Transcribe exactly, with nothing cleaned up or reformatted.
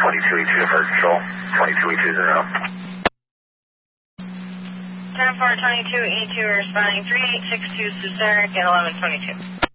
twenty-two E two to First Control, twenty-two E two zero. ten four twenty-two E two responding three eight six two Suseric at eleven twenty-two.